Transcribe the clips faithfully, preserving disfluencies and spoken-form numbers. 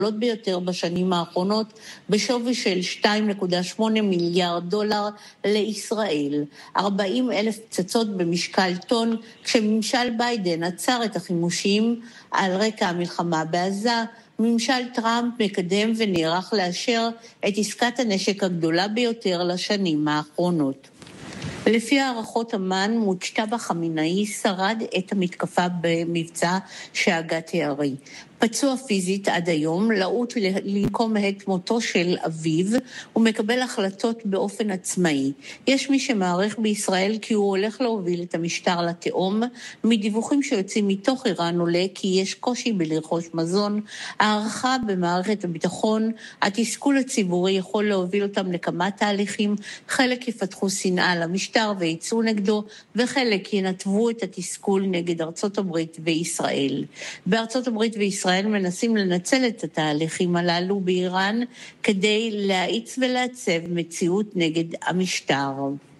ביותר בשנים האחרונות, בשווי של שתיים נקודה שמונה מיליארד דולר לישראל. ארבעים אלף פצצות במשקל טון, כשממשל ביידן עצר את החימושים על רקע המלחמה בעזה, ממשל טראמפ מקדם ונערך לאשר את עסקת הנשק הגדולה ביותר לשנים האחרונות. לפי הערכות אמ"ן, מוג'תבא חמינאי שרד את המתקפה במבצע שאגת יערי. פצוע פיזית עד היום, לעוט לנקום את מותו של אביו, ומקבל החלטות באופן עצמאי. יש מי שמעריך בישראל כי הוא הולך להוביל את המשטר לתהום. מדיווחים שיוצאים מתוך איראן עולה כי יש קושי בלרכוש מזון. הערכה במערכת הביטחון, התסכול הציבורי יכול להוביל אותם לכמה תהליכים. חלק יפתחו שנאה למשטר ויצאו נגדו, וחלק ינתבו את התסכול נגד ארצות הברית וישראל. בארצות הברית וישראל מנסים לנצל את התהליכים הללו באיראן כדי להאיץ ולעצב מציאות נגד המשטר.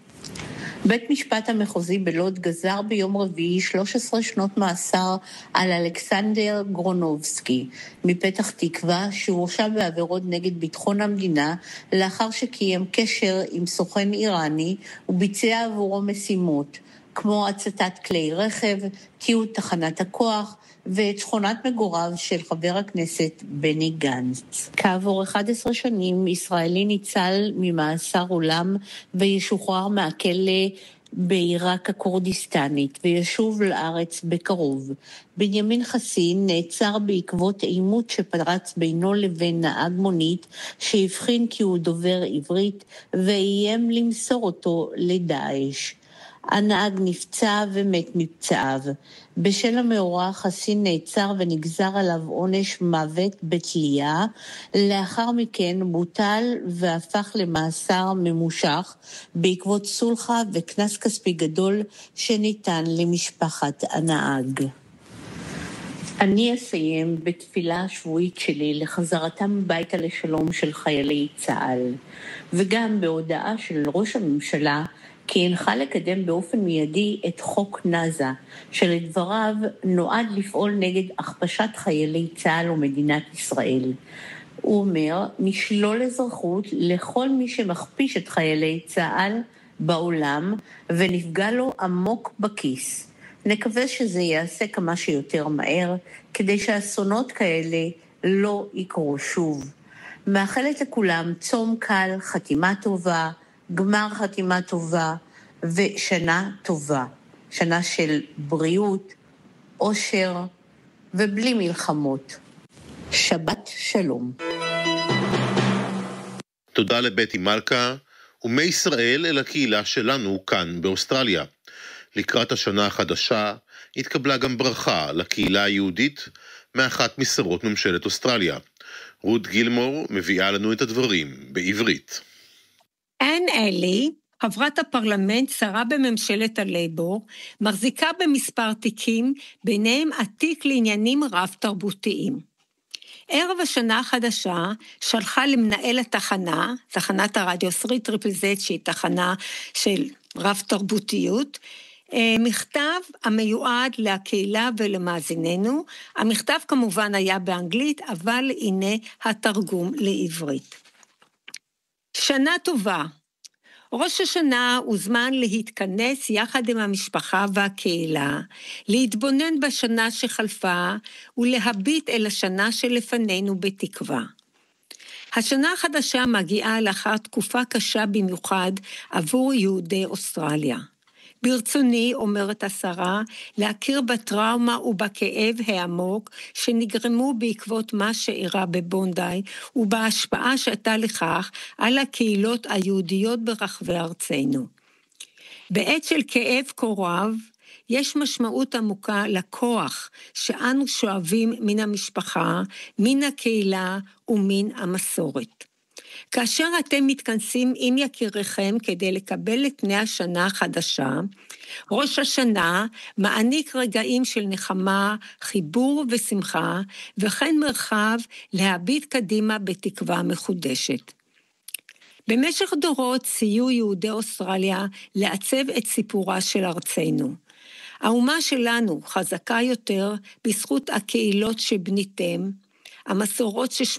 בית משפט המחוזי בלוד גזר ביום רביעי שלוש עשרה שנות מאסר על אלכסנדר גרונובסקי מפתח תקווה, שהורשע בעבירות נגד ביטחון המדינה לאחר שקיים קשר עם סוכן איראני וביצע עבורו משימות כמו הצתת כלי רכב, תיעוד תחנת הכוח ואת שכונת מגוריו של חבר הכנסת בני גנץ. כעבור אחת עשרה שנים, ישראלי ניצל ממאסר עולם וישוחרר מהכלא בעיראק הכורדיסטנית וישוב לארץ בקרוב. בנימין חסין נעצר בעקבות עימות שפרץ בינו לבין נהג מונית שהבחין כי הוא דובר עברית ואיים למסור אותו לדאעש. הנהג נפצע ומת מפצעיו. בשל המאורע חסין נעצר ונגזר עליו עונש מוות בתלייה, לאחר מכן בוטל והפך למאסר ממושך בעקבות סולחה וכנס כספי גדול שניתן למשפחת הנהג. אני אסיים בתפילה השבועית שלי לחזרתם הביתה לשלום של חיילי צה"ל, וגם בהודעה של ראש הממשלה כי הנחה לקדם באופן מיידי את חוק נאזה, שלדבריו נועד לפעול נגד הכפשת חיילי צה"ל ומדינת ישראל. הוא אומר, נשלול אזרחות לכל מי שמכפיש את חיילי צה"ל בעולם ונפגע לו עמוק בכיס. נקווה שזה יעשה כמה שיותר מהר, כדי שאסונות כאלה לא יקרו שוב. מאחלת לכולם צום קל, חתימה טובה, גמר חתימה טובה ושנה טובה. שנה של בריאות, אושר ובלי מלחמות. שבת שלום. תודה לבתי מלכה, ומישראל אל הקהילה שלנו כאן באוסטרליה. לקראת השנה החדשה התקבלה גם ברכה לקהילה היהודית מאחת משרות ממשלת אוסטרליה. רות גילמור מביאה לנו את הדברים בעברית. אן אלי, חברת הפרלמנט, שרה בממשלת הלייבור, מחזיקה במספר תיקים, ביניהם עתיק לעניינים רב-תרבותיים. ערב השנה החדשה שלחה למנהל התחנה, תחנת הרדיו תרי טריפל זד, שהיא תחנה של רב-תרבותיות, מכתב המיועד לקהילה ולמאזיננו. המכתב כמובן היה באנגלית, אבל הנה התרגום לעברית. שנה טובה. ראש השנה הוא זמן להתכנס יחד עם המשפחה והקהילה, להתבונן בשנה שחלפה ולהביט אל השנה שלפנינו בתקווה. השנה החדשה מגיעה לאחר תקופה קשה במיוחד עבור יהודי אוסטרליה. ברצוני, אומרת השרה, להכיר בטראומה ובכאב העמוק שנגרמו בעקבות מה שאירע בבונדי, ובהשפעה שהייתה לכך על הקהילות היהודיות ברחבי ארצנו. בעת של כאב כה רב, יש משמעות עמוקה לכוח שאנו שואבים מן המשפחה, מן הקהילה ומן המסורת. כאשר אתם מתכנסים עם יקיריכם כדי לקבל את פני השנה החדשה, ראש השנה מעניק רגעים של נחמה, חיבור ושמחה, וכן מרחב להביט קדימה בתקווה מחודשת. במשך דורות סייעו יהודי אוסטרליה לעצב את סיפורה של ארצנו. האומה שלנו חזקה יותר בזכות הקהילות שבניתם, המסורות שש...